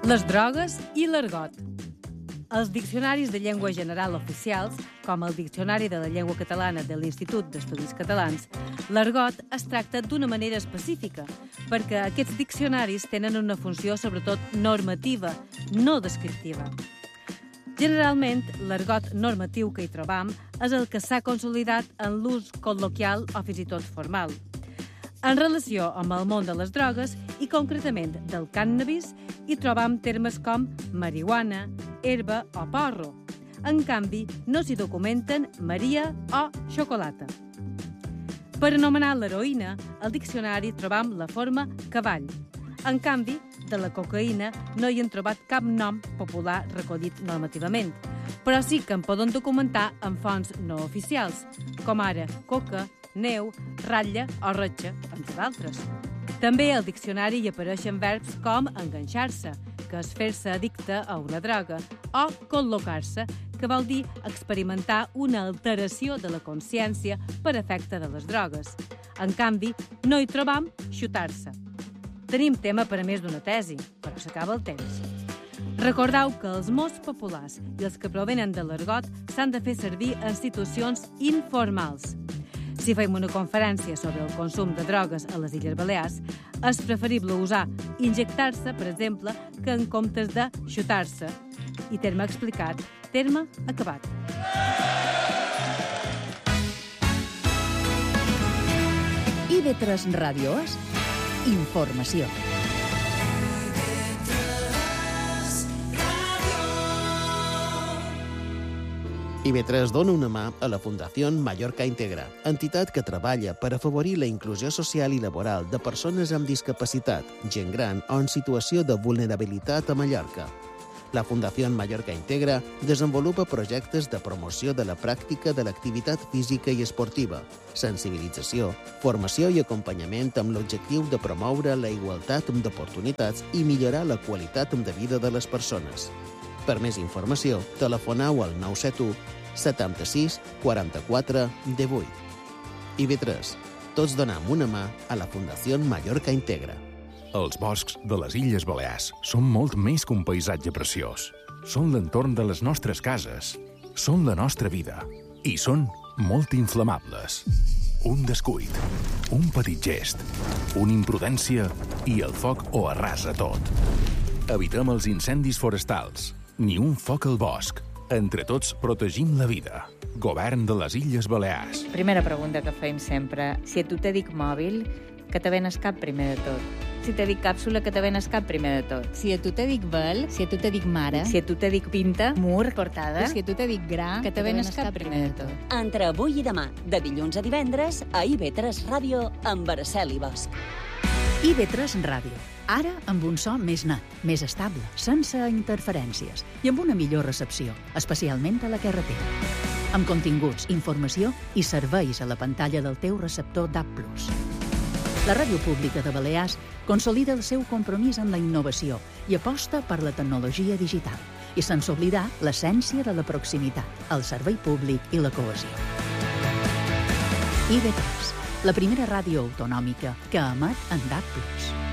Les drogues i l'argot. Els diccionaris de llengua general oficials, com el Diccionari de la Llengua Catalana de l'Institut d'Estudis Catalans, l'argot es tracta d'una manera específica, perquè aquests diccionaris tenen una funció sobretot normativa, no descriptiva. Generalment, l'argot normatiu que hi trobam és el que s'ha consolidat en l'ús col·loquial o fins i tot formal. En relació amb el món de les drogues i concretament del cànnabis, hi trobam termes com marihuana, herba o porro. En canvi, no s'hi documenten Maria o xocolata. Per anomenar l'heroïna, al diccionari trobam la forma cavall. En canvi, de la cocaïna no hi han trobat cap nom popular recollit normativament, però sí que en poden documentar en fonts no oficials, com ara coca, neu, ratlla o retxa, entre d'altres. També al diccionari hi apareixen verbs com enganxar-se, que és fer-se addicte a una droga, o col·locar-se, que vol dir experimentar una alteració de la consciència per efecte de les drogues. En canvi, no hi trobam xutar-se. Tenim tema per a més d'una tesi, però s'acaba el temps. Recordeu que els mots populars i els que provenen de l'argot s'han de fer servir en situacions informals. Si fem una conferència sobre el consum de drogues a les Illes Balears, és preferible usar injectar-se, per exemple, que en comptes de xutar-se. I terme explicat, terme acabat. IB3 Ràdio és informació. IB3 dona una mà a la Fundació Mallorca Integra, entitat que treballa per afavorir la inclusió social i laboral de persones amb discapacitat, gent gran o en situació de vulnerabilitat a Mallorca. La Fundació Mallorca Integra desenvolupa projectes de promoció de la pràctica de l'activitat física i esportiva, sensibilització, formació i acompanyament amb l'objectiu de promoure la igualtat d'oportunitats i millorar la qualitat de vida de les persones. Per més informació, telefoneu al 971 76 44 18. IB3. Tots donem una mà a la Fundació Mallorca Integra. Els boscs de les Illes Balears són molt més que un paisatge preciós. Són l'entorn de les nostres cases, són la nostra vida i són molt inflamables. Un descuit, un petit gest, una imprudència i el foc ho arrasa tot. Evitem els incendis forestals, ni un foc al bosc. Entre tots protegim la vida. Govern de les Illes Balears. Primera pregunta que fem sempre. Si a tu te dic mòbil, que te ven al cap primer de tot? Si te dic càpsula, que te ven al cap primer de tot? Si a tu te dic vel, si a tu te dic mare, Si a tu te dic pinta, mur, portada, si a tu te dic gra, que te ven al cap primer de tot? Entre avui i demà, de dilluns a divendres, a IB3 Ràdio, amb Araceli Bosch. IB3 Ràdio. Ara amb un so més net, més estable, sense interferències i amb una millor recepció, especialment a la carretera. Amb continguts, informació i serveis a la pantalla del teu receptor DAB+. La Ràdio Pública de Balears consolida el seu compromís amb la innovació i aposta per la tecnologia digital, i sense oblidar l'essència de la proximitat, el servei públic i la cohesió. IB3, la primera ràdio autonòmica que emet en DAB+.